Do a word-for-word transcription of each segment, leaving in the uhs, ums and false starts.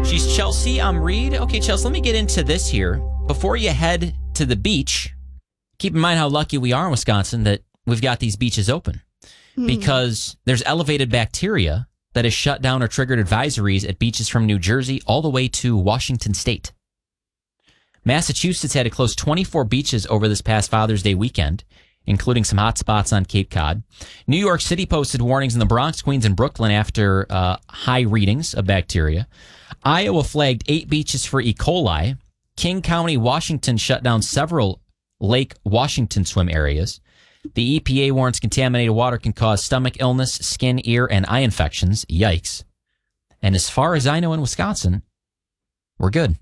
She's Chelsea. I'm Reed. Okay, Chelsea, let me get into this here. Before you head to the beach, keep in mind how lucky we are in Wisconsin that we've got these beaches open. Mm. Because there's elevated bacteria that has shut down or triggered advisories at beaches from New Jersey all the way to Washington State. Massachusetts had to close twenty-four beaches over this past Father's Day weekend, including some hot spots on Cape Cod. New York City posted warnings in the Bronx, Queens, and Brooklyn after uh, high readings of bacteria. Iowa flagged eight beaches for E. coli. King County, Washington shut down several Lake Washington swim areas. The E P A warns contaminated water can cause stomach illness, skin, ear, and eye infections. Yikes. And as far as I know in Wisconsin, we're good.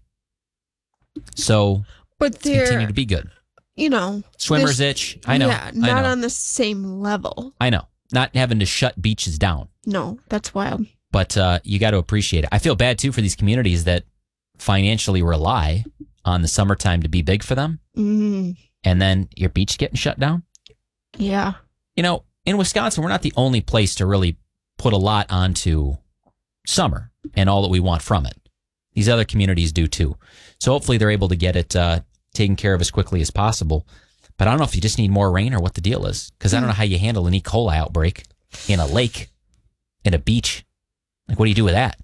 So but let's continue to be good. You know, swimmer's itch. I know. Yeah, not I know. on the same level. I know. Not having to shut beaches down. No, that's wild. But uh, you got to appreciate it. I feel bad, too, for these communities that financially rely on the summertime to be big for them. Mm. And then your beach getting shut down. Yeah. You know, in Wisconsin, we're not the only place to really put a lot onto summer and all that we want from it. These other communities do, too. So hopefully they're able to get it uh, taken care of as quickly as possible. But I don't know if you just need more rain or what the deal is, because I don't know how you handle an E. coli outbreak in a lake, in a beach. Like, what do you do with that?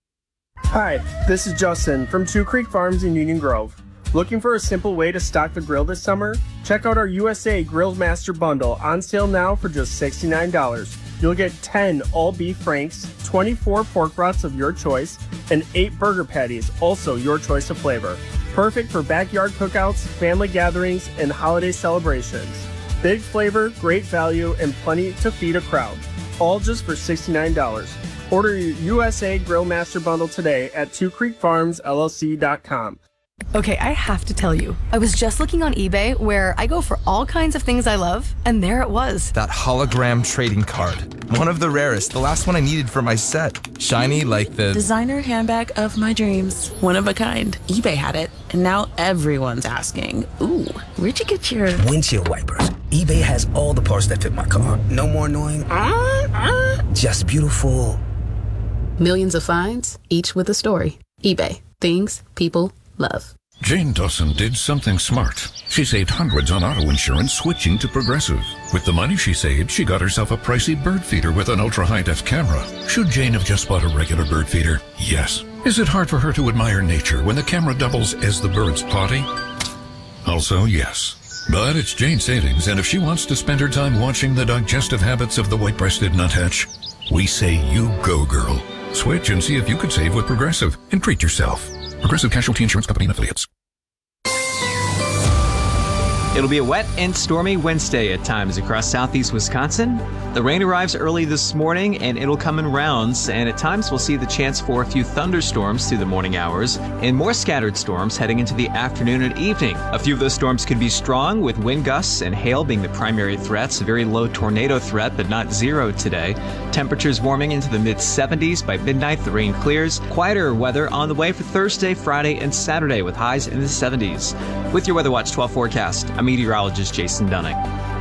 Hi, this is Justin from Two Creek Farms in Union Grove. Looking for a simple way to stock the grill this summer? Check out our U S A Grill Master Bundle, on sale now for just sixty-nine dollars. You'll get ten all-beef franks, twenty-four pork broths of your choice, and eight burger patties, also your choice of flavor. Perfect for backyard cookouts, family gatherings, and holiday celebrations. Big flavor, great value, and plenty to feed a crowd. All just for sixty-nine dollars. Order your U S A Grill Master Bundle today at two creek farms L L C dot com. Okay, I have to tell you, I was just looking on eBay where I go for all kinds of things I love, and there it was. That hologram trading card. One of the rarest, the last one I needed for my set. Shiny like the... designer handbag of my dreams. One of a kind. eBay had it, and now everyone's asking, ooh, where'd you get your... windshield wipers. eBay has all the parts that fit my car. No more annoying... Uh, uh, just beautiful... Millions of finds, each with a story. eBay. Things people love. Jane Dawson did something smart. She saved hundreds on auto insurance switching to Progressive. With the money she saved, she got herself a pricey bird feeder with an ultra-high-def camera. Should Jane have just bought a regular bird feeder? Yes. Is it hard for her to admire nature when the camera doubles as the bird's potty? Also, yes. But it's Jane's savings, and if she wants to spend her time watching the digestive habits of the white-breasted nuthatch, we say you go, girl. Switch and see if you could save with Progressive and treat yourself. Progressive Casualty Insurance Company and Affiliates. It'll be a wet and stormy Wednesday at times across southeast Wisconsin. The rain arrives early this morning and it'll come in rounds, and at times we'll see the chance for a few thunderstorms through the morning hours and more scattered storms heading into the afternoon and evening. A few of those storms could be strong, with wind gusts and hail being the primary threats. A very low tornado threat, but not zero today. Temperatures warming into the mid seventies. By midnight, the rain clears. Quieter weather on the way for Thursday, Friday, and Saturday with highs in the seventies. With your Weather Watch twelve forecast, I'm meteorologist Jason Dunning.